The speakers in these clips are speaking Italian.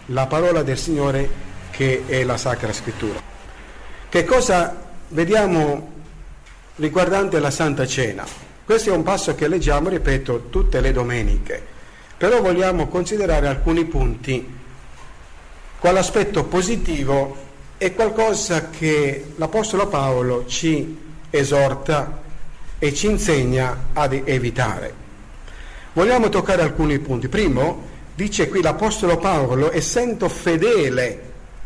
la parola del Signore che è la Sacra Scrittura. Che cosa vediamo riguardante la Santa Cena? Questo è un passo che leggiamo, ripeto, tutte le domeniche, però vogliamo considerare alcuni punti. Quell'aspetto positivo è qualcosa che l'Apostolo Paolo ci esorta e ci insegna ad evitare. Vogliamo toccare alcuni punti. Primo, dice qui l'Apostolo Paolo, essendo fedele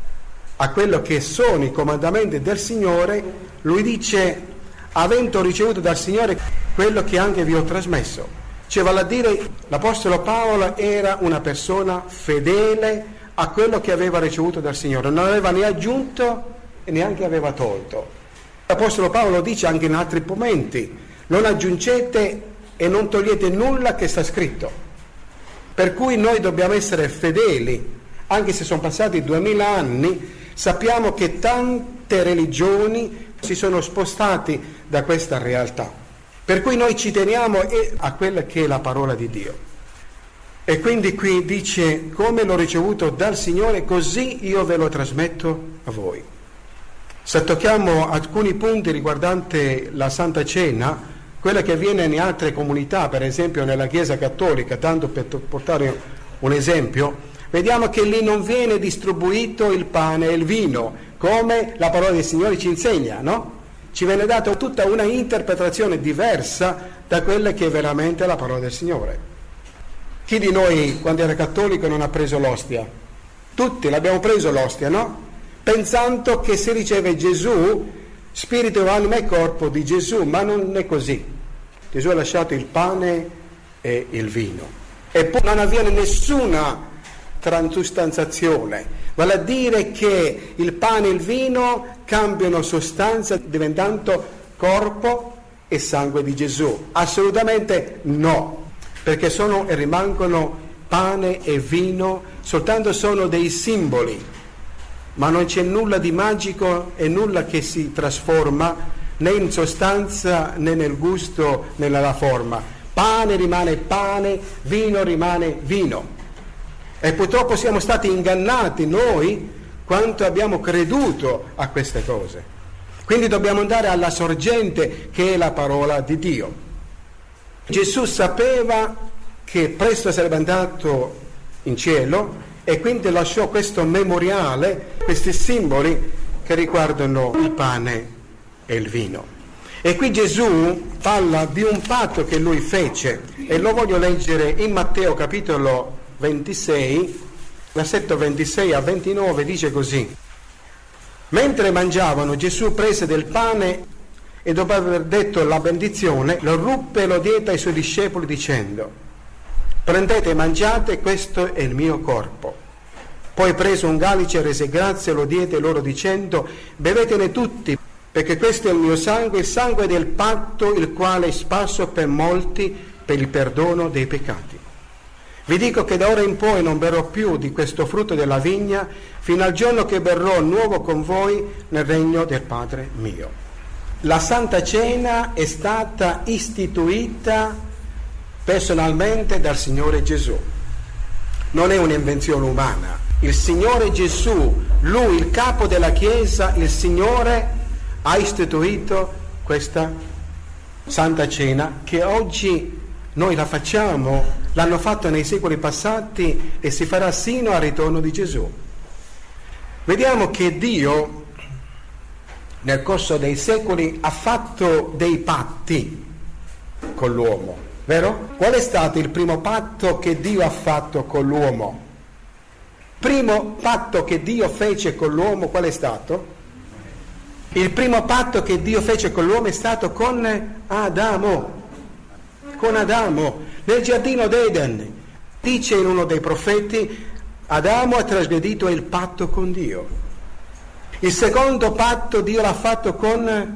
a quello che sono i comandamenti del Signore, lui dice, avendo ricevuto dal Signore quello che anche vi ho trasmesso. Cioè, vale a dire, l'Apostolo Paolo era una persona fedele a quello che aveva ricevuto dal Signore, non aveva né aggiunto e neanche aveva tolto. L'Apostolo Paolo dice anche in altri momenti, non aggiungete e non togliete nulla che sta scritto. Per cui noi dobbiamo essere fedeli, anche se sono passati 2000 anni, sappiamo che tante religioni si sono spostati da questa realtà. Per cui noi ci teniamo a quella che è la parola di Dio. E quindi qui dice, come l'ho ricevuto dal Signore, così io ve lo trasmetto a voi. Se tocchiamo alcuni punti riguardanti la Santa Cena, quella che avviene in altre comunità, per esempio nella Chiesa Cattolica, tanto per portare un esempio, vediamo che lì non viene distribuito il pane e il vino, come la parola del Signore ci insegna, no? Ci viene data tutta una interpretazione diversa da quella che è veramente la parola del Signore. Chi di noi, quando era cattolico, non ha preso l'ostia? Tutti l'abbiamo preso l'ostia, no? Pensando che si riceve Gesù, spirito, anima e corpo di Gesù, ma non è così. Gesù ha lasciato il pane e il vino. E poi non avviene nessuna transustanzazione, vale a dire che il pane e il vino cambiano sostanza diventando corpo e sangue di Gesù. Assolutamente no. Perché sono e rimangono pane e vino, soltanto sono dei simboli, ma non c'è nulla di magico e nulla che si trasforma né in sostanza né nel gusto né nella forma. Pane rimane pane, vino rimane vino. E purtroppo siamo stati ingannati noi quanto abbiamo creduto a queste cose. Quindi dobbiamo andare alla sorgente che è la parola di Dio. Gesù sapeva che presto sarebbe andato in cielo e quindi lasciò questo memoriale, questi simboli che riguardano il pane e il vino. E qui Gesù parla di un patto che lui fece e lo voglio leggere in Matteo capitolo 26, versetto 26 a 29, dice così: mentre mangiavano, Gesù prese del pane e dopo aver detto la benedizione lo ruppe e lo diede ai suoi discepoli dicendo: prendete e mangiate, questo è il mio corpo. Poi preso un calice, rese grazie e lo diede loro dicendo: bevetene tutti, perché questo è il mio sangue, il sangue del patto, il quale è sparso per molti per il perdono dei peccati. Vi dico che da ora in poi non berrò più di questo frutto della vigna fino al giorno che berrò nuovo con voi nel regno del Padre mio. La Santa Cena è stata istituita personalmente dal Signore Gesù. Non è un'invenzione umana. Il Signore Gesù, Lui, il capo della Chiesa, il Signore, ha istituito questa Santa Cena che oggi noi la facciamo, l'hanno fatto nei secoli passati e si farà sino al ritorno di Gesù. Vediamo che Dio nel corso dei secoli ha fatto dei patti con l'uomo, vero? Qual è stato il primo patto che Dio ha fatto con l'uomo? Primo patto che Dio fece con l'uomo, qual è stato? Il primo patto che Dio fece con l'uomo è stato con Adamo. Con Adamo, nel giardino d'Eden. Dice in uno dei profeti: Adamo ha trasgredito il patto con Dio. Il secondo patto Dio l'ha fatto con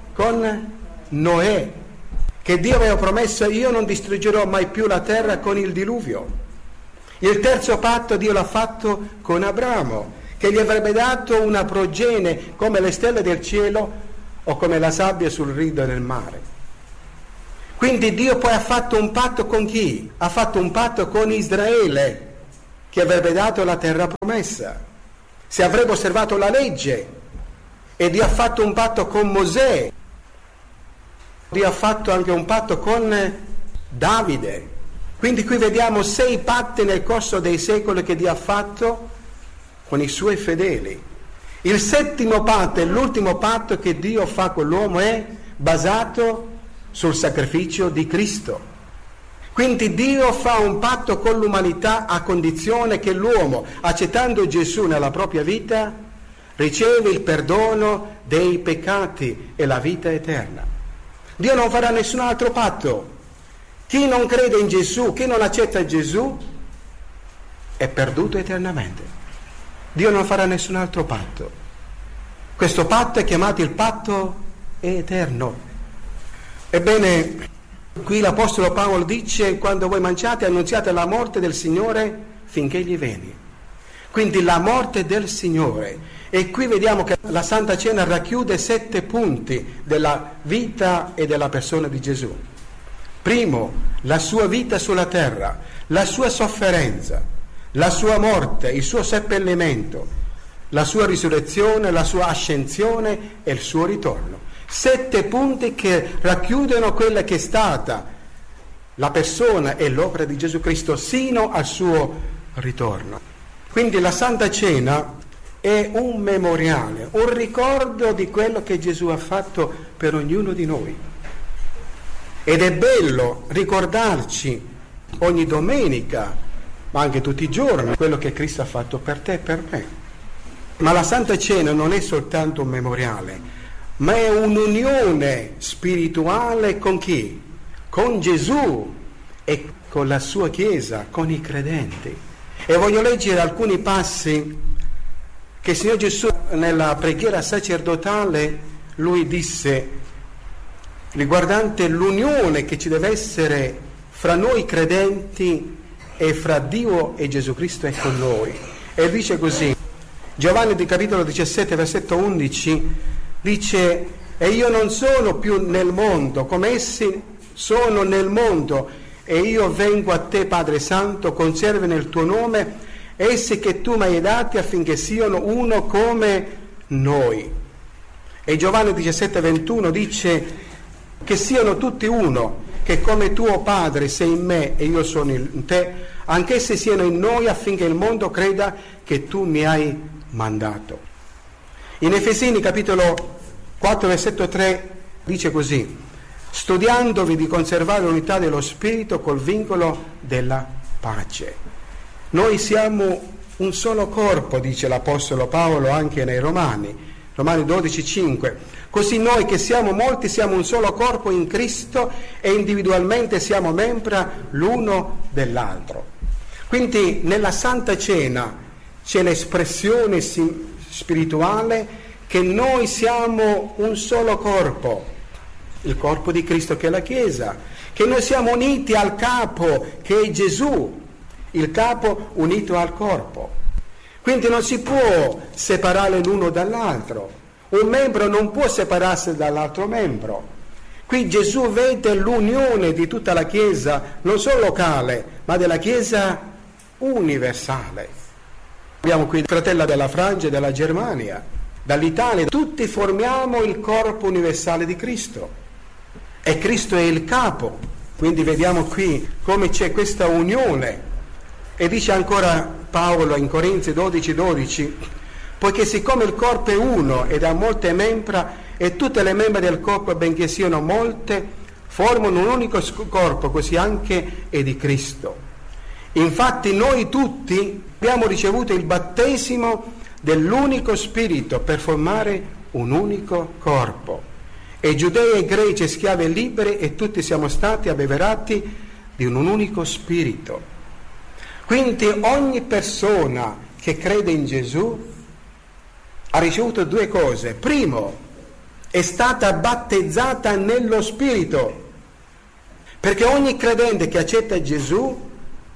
Noè, che Dio aveva promesso: io non distruggerò mai più la terra con il diluvio. Il terzo patto Dio l'ha fatto con Abramo, che gli avrebbe dato una progenie come le stelle del cielo o come la sabbia sul rido del mare. Quindi Dio poi ha fatto un patto con chi? Ha fatto un patto con Israele, che avrebbe dato la terra promessa, se avrebbe osservato la legge. E Dio ha fatto un patto con Mosè, Dio ha fatto anche un patto con Davide. Quindi qui vediamo 6 patti nel corso dei secoli che Dio ha fatto con i suoi fedeli. Il 7° patto e l'ultimo patto che Dio fa con l'uomo è basato sul sacrificio di Cristo. Quindi Dio fa un patto con l'umanità a condizione che l'uomo, accettando Gesù nella propria vita, riceve il perdono dei peccati e la vita eterna. Dio non farà nessun altro patto. Chi non crede in Gesù, chi non accetta Gesù, è perduto eternamente. Dio non farà nessun altro patto. Questo patto è chiamato il patto eterno. Ebbene, qui l'Apostolo Paolo dice: quando voi mangiate annunziate la morte del Signore finché Egli viene. Quindi la morte del Signore. E qui vediamo che la Santa Cena racchiude 7 punti della vita e della persona di Gesù. Primo, la sua vita sulla terra, la sua sofferenza, la sua morte, il suo seppellimento, la sua risurrezione, la sua ascensione e il suo ritorno. 7 punti che racchiudono quella che è stata la persona e l'opera di Gesù Cristo sino al suo ritorno. Quindi la Santa Cena è un memoriale, un ricordo di quello che Gesù ha fatto per ognuno di noi. Ed è bello ricordarci ogni domenica, ma anche tutti i giorni, quello che Cristo ha fatto per te e per me. Ma la Santa Cena non è soltanto un memoriale, ma è un'unione spirituale con chi? Con Gesù e con la sua Chiesa, con i credenti. E voglio leggere alcuni passi che il Signor Gesù nella preghiera sacerdotale lui disse riguardante l'unione che ci deve essere fra noi credenti e fra Dio e Gesù Cristo è con noi. E dice così, Giovanni di capitolo 17 versetto 11 dice: e io non sono più nel mondo come essi sono nel mondo, e io vengo a te, Padre Santo, conserva nel tuo nome essi che tu mi hai dati affinché siano uno come noi. E Giovanni 17:21 dice che siano tutti uno, che come tuo Padre sei in me e io sono in te, anch'essi siano in noi affinché il mondo creda che tu mi hai mandato. In Efesini capitolo 4 versetto 3 dice così: studiandovi di conservare l'unità dello Spirito col vincolo della pace. Noi siamo un solo corpo, dice l'Apostolo Paolo anche nei Romani 12:5. Così noi che siamo molti siamo un solo corpo in Cristo e individualmente siamo membra l'uno dell'altro. Quindi nella Santa Cena c'è l'espressione spirituale che noi siamo un solo corpo, il corpo di Cristo che è la Chiesa, che noi siamo uniti al capo che è Gesù, il capo unito al corpo. Quindi non si può separare l'uno dall'altro, un membro non può separarsi dall'altro membro. Qui Gesù vede l'unione di tutta la Chiesa, non solo locale, ma della Chiesa universale. Abbiamo qui il fratello della Francia e della Germania, dall'Italia, tutti formiamo il corpo universale di Cristo e Cristo è il capo. Quindi vediamo qui come c'è questa unione. E dice ancora Paolo in Corinzi 12:12: poiché siccome il corpo è uno ed ha molte membra, e tutte le membra del corpo, benché siano molte, formano un unico corpo, così anche è di Cristo. Infatti noi tutti abbiamo ricevuto il battesimo dell'unico Spirito per formare un unico corpo. E giudei e greci, schiavi e liberi, e tutti siamo stati abbeverati di un unico Spirito. Quindi ogni persona che crede in Gesù ha ricevuto 2 cose. Primo, è stata battezzata nello Spirito, perché ogni credente che accetta Gesù,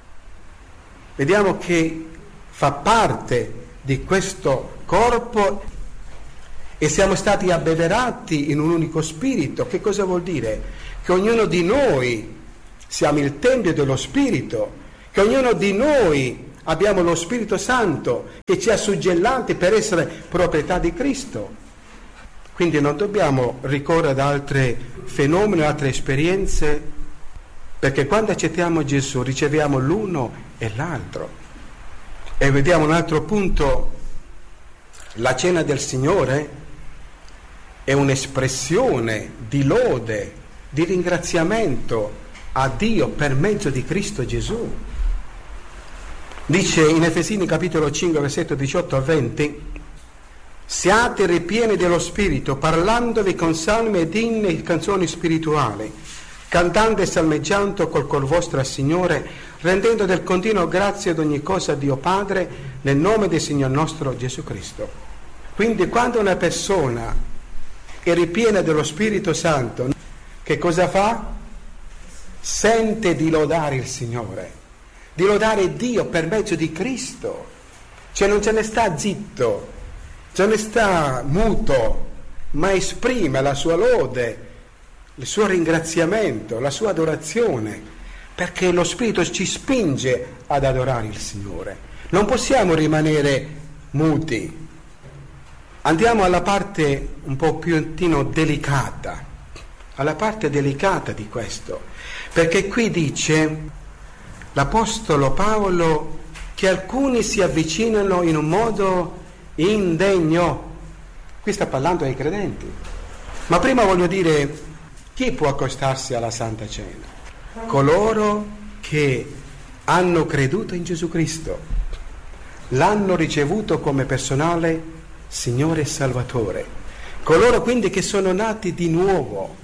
vediamo che fa parte di questo corpo e siamo stati abbeverati in un unico Spirito. Che cosa vuol dire? Che ognuno di noi siamo il tempio dello Spirito, che ognuno di noi abbiamo lo Spirito Santo che ci ha suggellati per essere proprietà di Cristo. Quindi non dobbiamo ricorrere ad altri fenomeni, altre esperienze, perché quando accettiamo Gesù riceviamo l'uno e l'altro. E vediamo un altro punto: la cena del Signore è un'espressione di lode, di ringraziamento a Dio per mezzo di Cristo Gesù. Dice in Efesini capitolo 5 versetto 18 a 20: siate ripieni dello Spirito, parlandovi con salmi ed inni e canzoni spirituali, cantando e salmeggiando col cor vostro al Signore, rendendo del continuo grazie ad ogni cosa a Dio Padre, nel nome del Signor nostro Gesù Cristo. Quindi quando una persona è ripiena dello Spirito Santo, che cosa fa? Sente di lodare il Signore, di lodare Dio per mezzo di Cristo. Cioè non se ne sta zitto, se ne sta muto, ma esprime la sua lode, il suo ringraziamento, la sua adorazione, perché lo Spirito ci spinge ad adorare il Signore. Non possiamo rimanere muti. Andiamo alla parte un po' più delicata, alla parte delicata di questo, perché qui dice l'Apostolo Paolo che alcuni si avvicinano in un modo indegno. Qui sta parlando ai credenti. Ma prima voglio dire, chi può accostarsi alla Santa Cena? Coloro che hanno creduto in Gesù Cristo, l'hanno ricevuto come personale Signore e Salvatore, coloro quindi che sono nati di nuovo,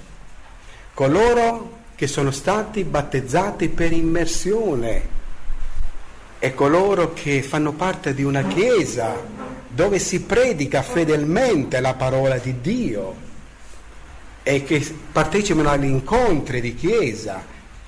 coloro che sono stati battezzati per immersione e coloro che fanno parte di una chiesa dove si predica fedelmente la parola di Dio e che partecipano agli incontri di chiesa.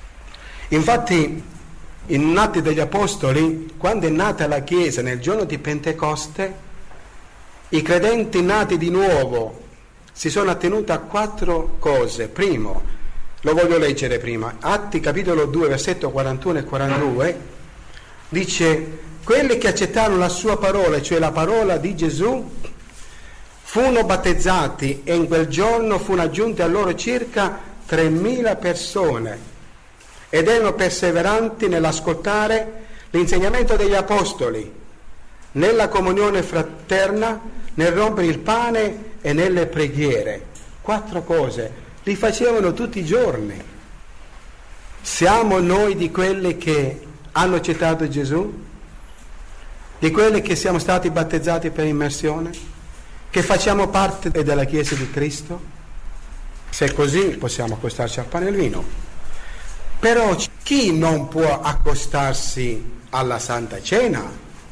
Infatti in Atti degli Apostoli, quando è nata la chiesa nel giorno di Pentecoste, i credenti nati di nuovo si sono attenuti a 4 cose. Primo, lo voglio leggere prima, Atti capitolo 2 versetto 41 e 42, dice: quelli che accettarono la sua parola, cioè la parola di Gesù, furono battezzati e in quel giorno furono aggiunte a loro circa 3.000 persone ed erano perseveranti nell'ascoltare l'insegnamento degli apostoli, nella comunione fraterna, nel rompere il pane e nelle preghiere. 4 cose li facevano tutti i giorni. Siamo noi di quelli che hanno accettato Gesù? Di quelli che siamo stati battezzati per immersione? Che facciamo parte della Chiesa di Cristo? Se è così possiamo accostarci al pane e al vino. Però chi non può accostarsi alla Santa Cena?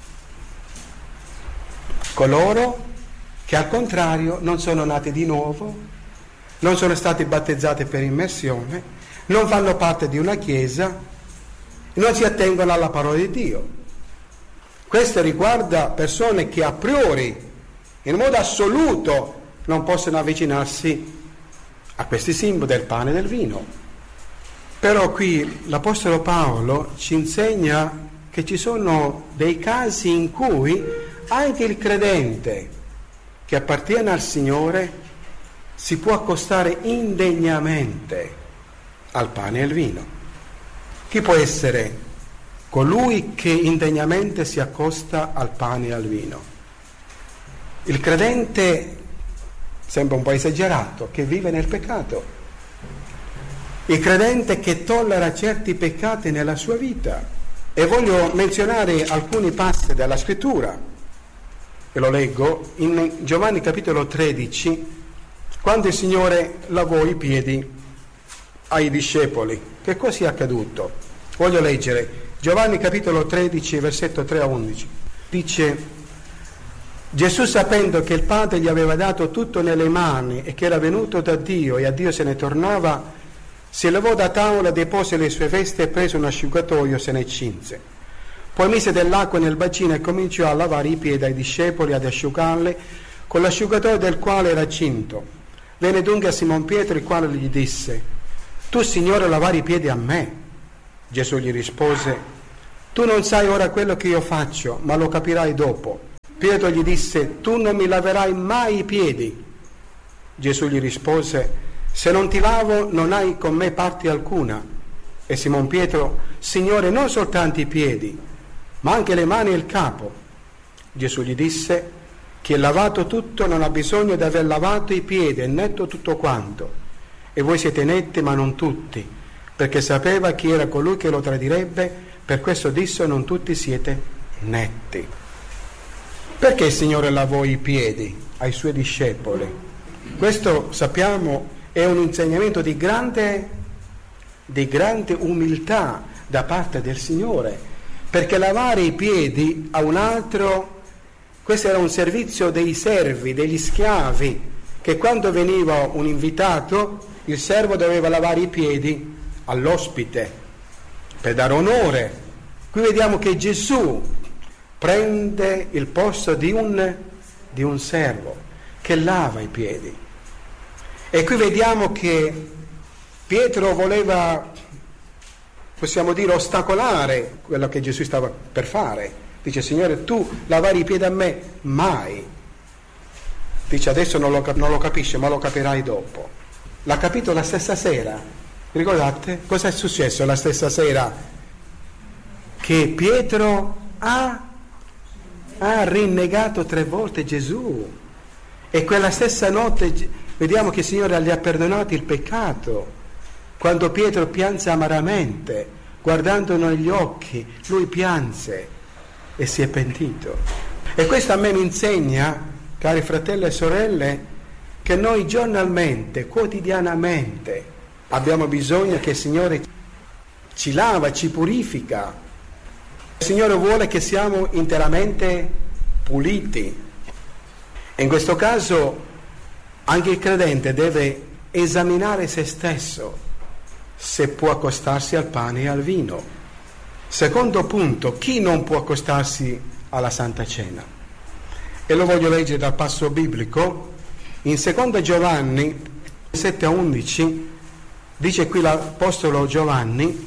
Coloro che al contrario non sono nati di nuovo, non sono stati battezzati per immersione, non fanno parte di una chiesa, non si attengono alla parola di Dio. Questo riguarda persone che a priori, in modo assoluto, non possono avvicinarsi a questi simboli del pane e del vino. Però qui l'Apostolo Paolo ci insegna che ci sono dei casi in cui anche il credente che appartiene al Signore si può accostare indegnamente al pane e al vino. Chi può essere colui che indegnamente si accosta al pane e al vino? Il credente, sembra un po' esagerato, che vive nel peccato. Il credente che tollera certi peccati nella sua vita. E voglio menzionare alcuni passi della Scrittura. E lo leggo in Giovanni capitolo 13, quando il Signore lavò i piedi ai discepoli. Che cosa è accaduto? Voglio leggere Giovanni capitolo 13 versetto 3 a 11. Dice: Gesù, sapendo che il Padre gli aveva dato tutto nelle mani e che era venuto da Dio e a Dio se ne tornava, si levò da tavola, depose le sue vesti e prese un asciugatoio, se ne cinse. Poi mise dell'acqua nel bacino e cominciò a lavare i piedi ai discepoli, ad asciugarli con l'asciugatoio del quale era cinto. Venne dunque a Simon Pietro, il quale gli disse: Tu, Signore, lavare i piedi a me? Gesù gli rispose: tu non sai ora quello che io faccio, ma lo capirai dopo. Pietro gli disse, tu non mi laverai mai i piedi. Gesù gli rispose, se non ti lavo non hai con me parte alcuna. E Simon Pietro, Signore, non soltanto i piedi, ma anche le mani e il capo. Gesù gli disse, chi è lavato tutto non ha bisogno di aver lavato i piedi, è netto tutto quanto. E voi siete netti, ma non tutti, perché sapeva chi era colui che lo tradirebbe, per questo disse, non tutti siete netti. Perché il Signore lavò i piedi ai suoi discepoli? Questo, sappiamo, è un insegnamento di grande umiltà da parte del Signore, perché lavare i piedi a un altro, questo era un servizio dei servi, degli schiavi, che quando veniva un invitato, il servo doveva lavare i piedi all'ospite per dare onore. Qui vediamo che Gesù prende il posto di un servo che lava i piedi. E qui vediamo che Pietro voleva, possiamo dire, ostacolare quello che Gesù stava per fare. Dice, Signore, tu lavare i piedi a me? Mai. Dice, adesso non lo capisce, ma lo capirai dopo. L'ha capito la stessa sera. Ricordate? Cosa è successo la stessa sera? Che Pietro ha rinnegato 3 volte Gesù. E quella stessa notte vediamo che il Signore gli ha perdonato il peccato. Quando Pietro pianse amaramente, guardandolo negli occhi, lui pianse e si è pentito. E questo a me mi insegna, cari fratelli e sorelle, che noi giornalmente, quotidianamente, abbiamo bisogno che il Signore ci lava, ci purifica. Il Signore vuole che siamo interamente puliti. E in questo caso anche il credente deve esaminare se stesso, se può accostarsi al pane e al vino. Secondo punto, chi non può accostarsi alla Santa Cena? E lo voglio leggere dal passo biblico. In 2 Giovanni 7-11 dice qui l'Apostolo Giovanni,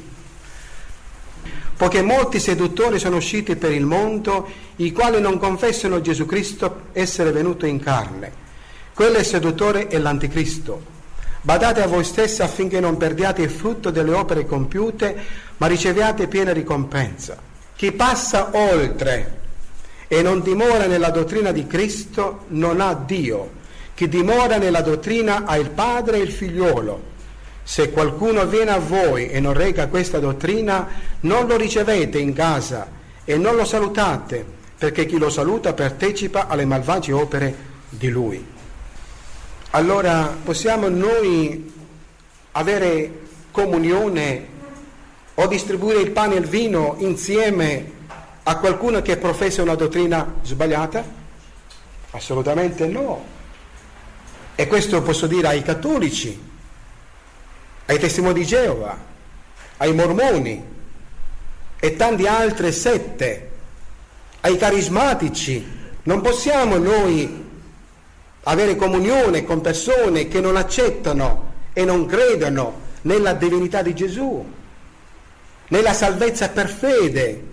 poiché molti seduttori sono usciti per il mondo, i quali non confessano Gesù Cristo essere venuto in carne. Quello è seduttore e l'anticristo. Badate a voi stessi affinché non perdiate il frutto delle opere compiute, ma riceviate piena ricompensa. Chi passa oltre e non dimora nella dottrina di Cristo non ha Dio. Chi dimora nella dottrina ha il Padre e il Figliolo. Se qualcuno viene a voi e non reca questa dottrina, non lo ricevete in casa e non lo salutate, perché chi lo saluta partecipa alle malvagie opere di lui. Allora possiamo noi avere comunione o distribuire il pane e il vino insieme a qualcuno che professa una dottrina sbagliata? Assolutamente no. E questo posso dire ai cattolici, ai testimoni di Geova, ai mormoni e tante altre sette, ai carismatici. Non possiamo noi avere comunione con persone che non accettano e non credono nella divinità di Gesù, nella salvezza per fede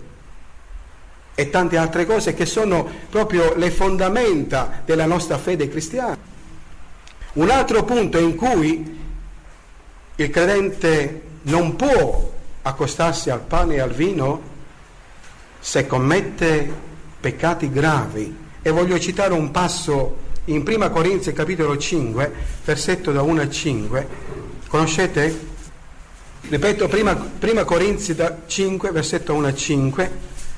e tante altre cose che sono proprio le fondamenta della nostra fede cristiana. Un altro punto in cui il credente non può accostarsi al pane e al vino se commette peccati gravi. E voglio citare un passo in 1 Corinzi capitolo 5, versetto da 1 a 5. Conoscete? Ripeto, 1 Corinzi 5, versetto 1 a 5.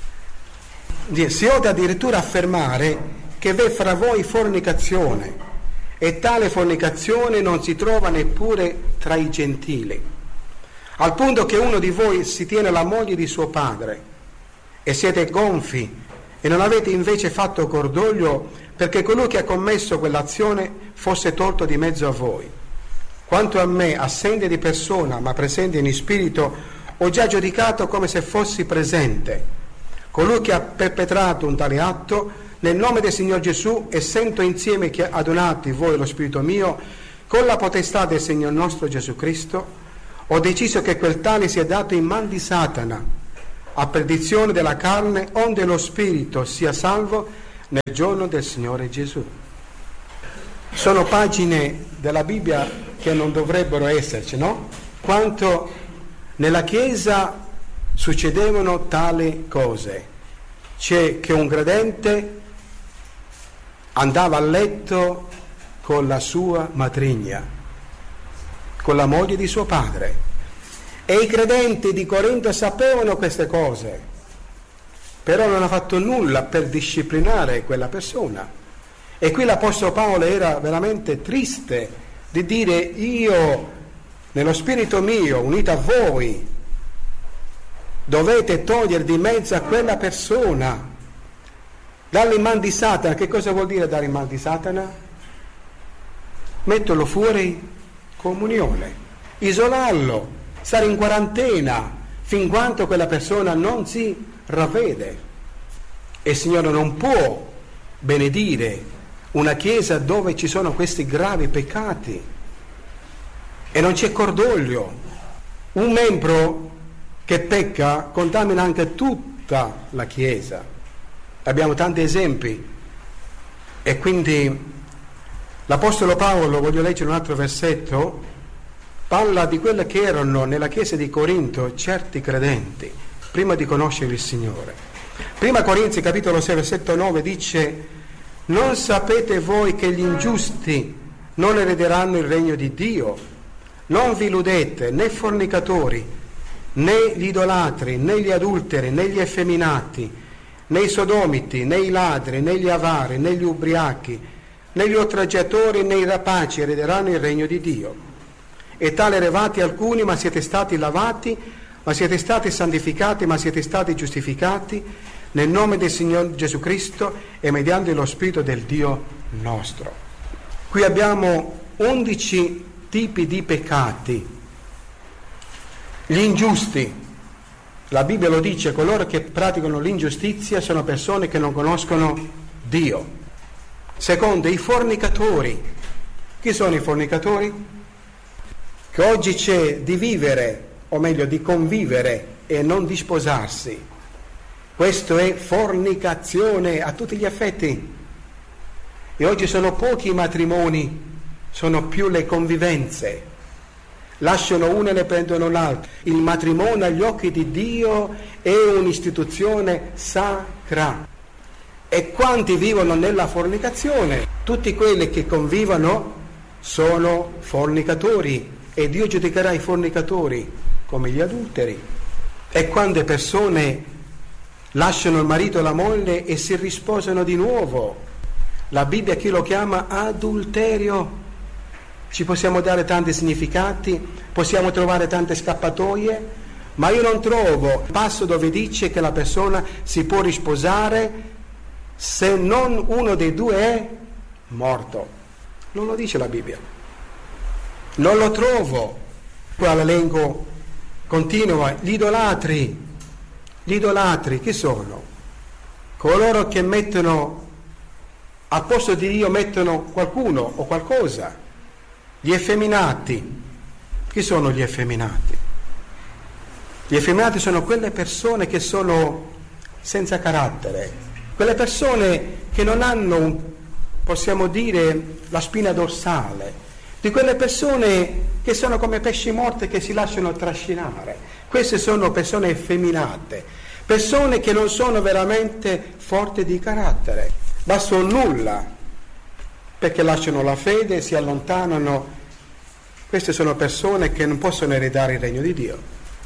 Si ode addirittura affermare che v'è fra voi fornicazione, e tale fornicazione non si trova neppure tra i gentili, al punto che uno di voi si tiene la moglie di suo padre, e siete gonfi e non avete invece fatto cordoglio perché colui che ha commesso quell'azione fosse tolto di mezzo a voi. Quanto a me, assente di persona ma presente in spirito, ho già giudicato come se fossi presente colui che ha perpetrato un tale atto. Nel nome del Signor Gesù, essendo insieme adunati voi lo Spirito mio, con la potestà del Signor nostro Gesù Cristo, ho deciso che quel tale sia dato in man di Satana, a perdizione della carne, onde lo spirito sia salvo nel giorno del Signore Gesù. Sono pagine della Bibbia che non dovrebbero esserci, no? Quanto nella Chiesa succedevano tali cose. C'è che un credente andava a letto con la sua matrigna, con la moglie di suo padre, e i credenti di Corinto sapevano queste cose, però non ha fatto nulla per disciplinare quella persona. E qui l'Apostolo Paolo era veramente triste di dire: io, nello spirito mio, unito a voi, dovete togliere di mezzo a quella persona, darlo in man di Satana. Che cosa vuol dire dare in man di Satana? Metterlo fuori comunione, isolarlo, stare in quarantena fin quanto quella persona non si ravvede. E il Signore non può benedire una chiesa dove ci sono questi gravi peccati e non c'è cordoglio. Un membro che pecca contamina anche tutta la chiesa. Abbiamo tanti esempi. E quindi l'Apostolo Paolo, voglio leggere un altro versetto, parla di quelle che erano nella chiesa di Corinto certi credenti prima di conoscere il Signore. Prima Corinzi capitolo 6 versetto 9 dice: non sapete voi che gli ingiusti non erederanno il regno di Dio? Non vi illudete, né fornicatori, né gli idolatri, né gli adulteri, né gli effeminati, né i sodomiti, né i ladri, né gli avari, né gli ubriachi, né gli oltraggiatori, né i rapaci erederanno il regno di Dio. E tale eravate alcuni, ma siete stati lavati, ma siete stati santificati, ma siete stati giustificati nel nome del Signore Gesù Cristo e mediante lo Spirito del Dio nostro. Qui abbiamo 11 tipi di peccati. Gli ingiusti, la Bibbia lo dice, coloro che praticano l'ingiustizia sono persone che non conoscono Dio. Secondo, i fornicatori. Chi sono i fornicatori? Che oggi c'è di vivere, o meglio di convivere e non di sposarsi. Questo è fornicazione a tutti gli effetti. E oggi sono pochi i matrimoni, sono più le convivenze. Lasciano uno e ne prendono l'altro. Il matrimonio agli occhi di Dio è un'istituzione sacra. E quanti vivono nella fornicazione? Tutti quelli che convivono sono fornicatori, e Dio giudicherà i fornicatori come gli adulteri. E quante persone lasciano il marito e la moglie e si risposano di nuovo? La Bibbia chi lo chiama adulterio. Ci possiamo dare tanti significati, possiamo trovare tante scappatoie, ma io non trovo il passo dove dice che la persona si può risposare se non uno dei due è morto. Non lo dice la Bibbia. Non lo trovo. Qua l'elenco continua. Gli idolatri. Gli idolatri chi sono? Coloro che mettono al posto di Dio, mettono qualcuno o qualcosa. Gli effeminati. Chi sono gli effeminati? Gli effeminati sono quelle persone che sono senza carattere, quelle persone che non hanno, possiamo dire, la spina dorsale, di quelle persone che sono come pesci morti che si lasciano trascinare. Queste sono persone effeminate, persone che non sono veramente forti di carattere, bastano nulla perché lasciano la fede e si allontanano. Queste sono persone che non possono eredare il regno di Dio.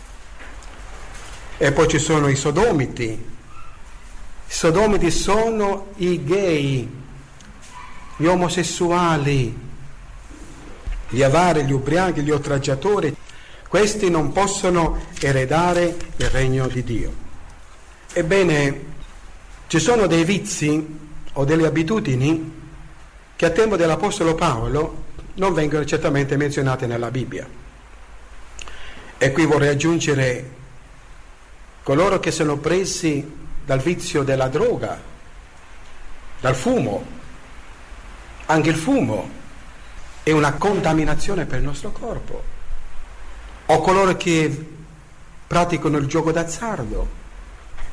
E poi ci sono i sodomiti. I sodomiti sono i gay, gli omosessuali, gli avari, gli ubriachi, gli oltraggiatori. Questi non possono eredare il regno di Dio. Ebbene, ci sono dei vizi o delle abitudini che a tempo dell'Apostolo Paolo non vengono certamente menzionate nella Bibbia. E qui vorrei aggiungere coloro che sono presi dal vizio della droga, dal fumo. Anche il fumo è una contaminazione per il nostro corpo. O coloro che praticano il gioco d'azzardo,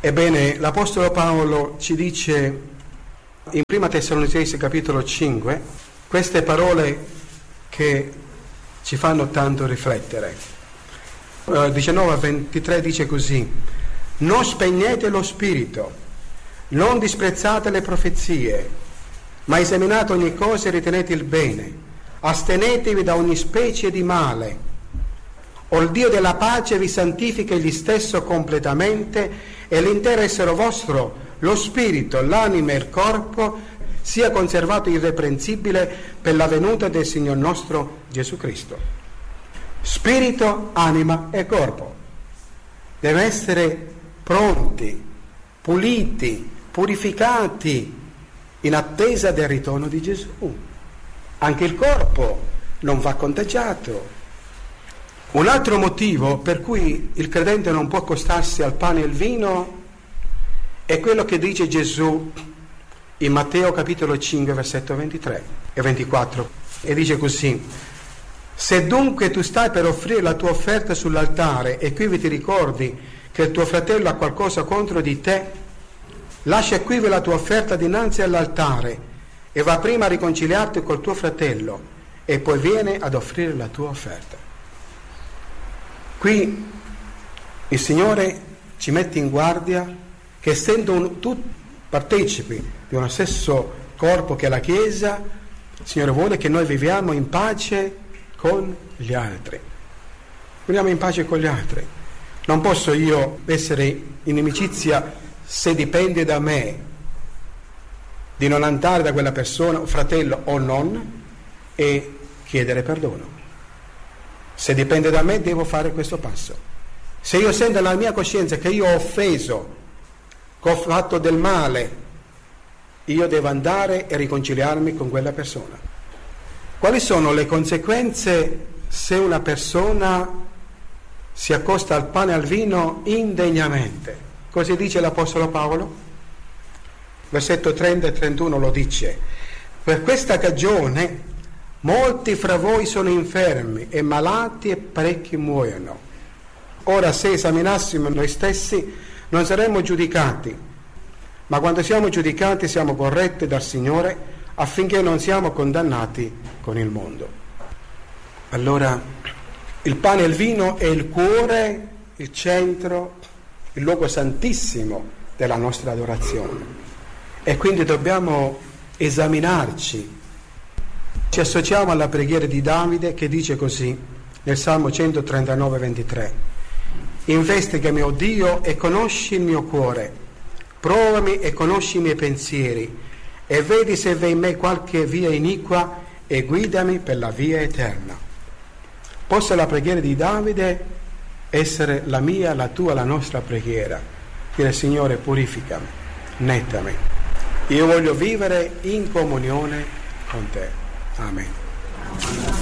Ebbene, l'Apostolo Paolo ci dice in 1 Tessalonicesi capitolo 5 queste parole che ci fanno tanto riflettere. 19-23 dice così: non spegnete lo spirito, non disprezzate le profezie, ma esaminate ogni cosa e ritenete il bene, astenetevi da ogni specie di male. O il Dio della pace vi santifica egli stesso completamente, e l'intero essere vostro, lo spirito, l'anima e il corpo, sia conservato irreprensibile per la venuta del Signor nostro Gesù Cristo. Spirito, anima e corpo devono essere pronti, puliti, purificati in attesa del ritorno di Gesù. Anche il corpo non va contagiato. Un altro motivo per cui il credente non può accostarsi al pane e al vino è quello che dice Gesù in Matteo capitolo 5 versetto 23 e 24, e dice così: se dunque tu stai per offrire la tua offerta sull'altare e qui ti ricordi che il tuo fratello ha qualcosa contro di te, lascia qui la tua offerta dinanzi all'altare e va prima a riconciliarti col tuo fratello e poi viene ad offrire la tua offerta. Qui il Signore ci mette in guardia che, essendo tutti partecipi di uno stesso corpo che è la Chiesa, il Signore vuole che noi viviamo in pace con gli altri. Viviamo in pace con gli altri. Non posso io essere in inimicizia se dipende da me di non andare da quella persona, fratello o non, e chiedere perdono. Se dipende da me devo fare questo passo. Se io sento nella mia coscienza che io ho offeso, che ho fatto del male, io devo andare e riconciliarmi con quella persona. Quali sono le conseguenze se una persona si accosta al pane e al vino indegnamente? Così dice l'Apostolo Paolo. Versetto 30 e 31 lo dice: per questa cagione molti fra voi sono infermi e malati e parecchi muoiono. Ora, se esaminassimo noi stessi non saremmo giudicati, ma quando siamo giudicati siamo corretti dal Signore affinché non siamo condannati con il mondo. Allora, il pane e il vino è il cuore, il centro, il luogo santissimo della nostra adorazione, e quindi dobbiamo esaminarci. Ci associamo alla preghiera di Davide che dice così nel Salmo 139-23: investigami, o Dio, e conosci il mio cuore, provami e conosci i miei pensieri, e vedi se v'è in me qualche via iniqua, e guidami per la via eterna. Possa la preghiera di Davide essere la mia, la tua, la nostra preghiera. Dire: Signore, purificami, nettami, io voglio vivere in comunione con te. Amen.